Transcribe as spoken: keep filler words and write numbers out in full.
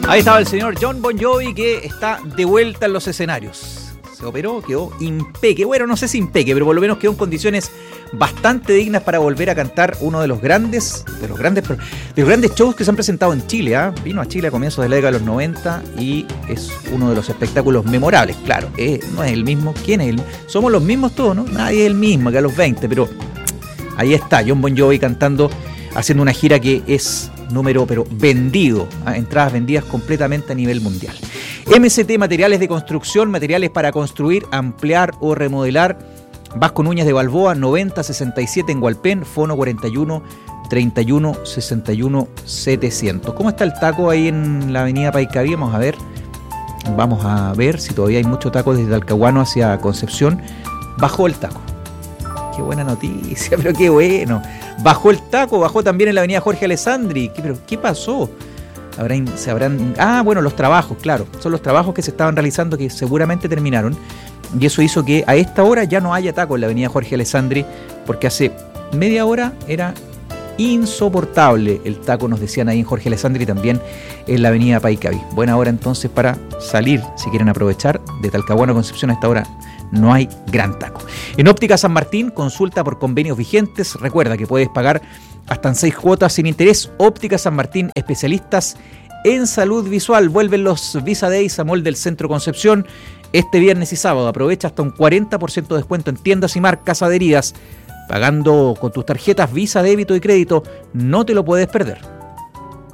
Ahí estaba el señor Jon Bon Jovi, que está de vuelta en los escenarios. Se operó, quedó impeque. Bueno, no sé si impeque, pero por lo menos quedó en condiciones bastante dignas para volver a cantar uno de los grandes, de los grandes, de los grandes shows que se han presentado en Chile. ¿eh? Vino a Chile a comienzos de la década de los noventa y es uno de los espectáculos memorables. Claro, eh, no es el mismo. ¿Quién es el? Somos los mismos todos, ¿no? Nadie es el mismo que a los veinte, pero ahí está Jon Bon Jovi cantando, haciendo una gira que es número pero vendido, ¿eh? Entradas vendidas completamente a nivel mundial. M C T Materiales de Construcción, materiales para construir, ampliar o remodelar. Vasco Núñez de Balboa, noventa sesenta y siete en Hualpén, fono cuarenta y uno treinta y uno sesenta y uno setecientos. ¿Cómo está el taco ahí en la avenida Paicaví? Vamos a ver, vamos a ver si todavía hay mucho taco desde Talcahuano hacia Concepción. Bajó el taco. Qué buena noticia, pero qué bueno. Bajó el taco, bajó también en la avenida Jorge Alessandri. ¿Qué, pero, ¿qué pasó? Habrán, se habrán... Ah, bueno, los trabajos, claro. Son los trabajos que se estaban realizando que seguramente terminaron. Y eso hizo que a esta hora ya no haya taco en la avenida Jorge Alessandri, porque hace media hora era insoportable el taco, nos decían ahí en Jorge Alessandri y también en la avenida Paicaví. Buena hora entonces para salir, si quieren aprovechar, de Talcahuano a Concepción. A esta hora no hay gran taco. En Óptica San Martín, consulta por convenios vigentes. Recuerda que puedes pagar hasta en seis cuotas sin interés. Óptica San Martín, especialistas en salud visual. Vuelven los Visa Days a Mall del Centro Concepción este viernes y sábado. Aprovecha hasta un cuarenta por ciento de descuento en tiendas y marcas adheridas. Pagando con tus tarjetas Visa, débito y crédito, no te lo puedes perder.